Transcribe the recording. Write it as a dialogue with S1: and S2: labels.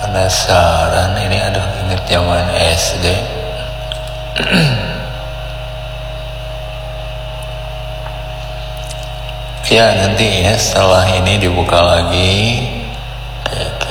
S1: Penasaran ini, aduh inget zaman SD. Ya nanti ya setelah ini dibuka lagi.